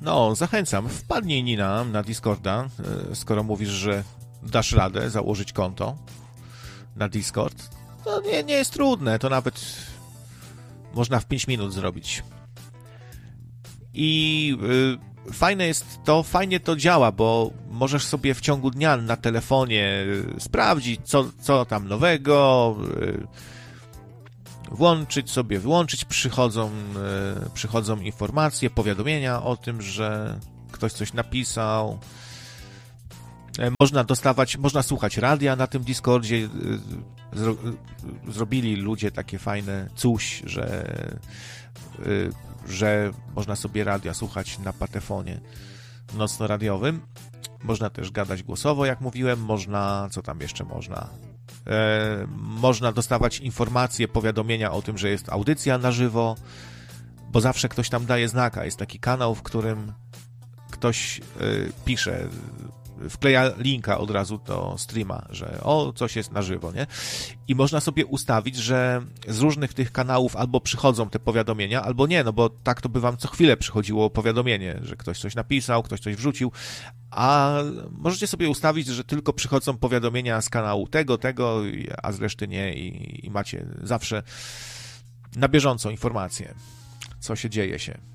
No, zachęcam. Wpadnij, Nina, na Discorda, skoro mówisz, że dasz radę założyć konto na Discord. To nie jest trudne, to nawet można w 5 minut zrobić. I fajnie to działa, bo możesz sobie w ciągu dnia na telefonie sprawdzić, co tam nowego, wyłączyć, przychodzą informacje, powiadomienia o tym, że ktoś coś napisał. Można słuchać radia na tym Discordzie. Zrobili ludzie takie fajne coś, że można sobie radia słuchać na patefonie nocno-radiowym. Można też gadać głosowo, jak mówiłem. Co tam jeszcze można? Można dostawać informacje, powiadomienia o tym, że jest audycja na żywo, bo zawsze ktoś tam daje znaka. Jest taki kanał, w którym ktoś pisze, wkleja linka od razu do streama, że coś jest na żywo, nie? I można sobie ustawić, że z różnych tych kanałów albo przychodzą te powiadomienia, albo nie, no bo tak to by wam co chwilę przychodziło powiadomienie, że ktoś coś napisał, ktoś coś wrzucił, a możecie sobie ustawić, że tylko przychodzą powiadomienia z kanału tego, a z reszty nie i macie zawsze na bieżąco informacje, co się dzieje się.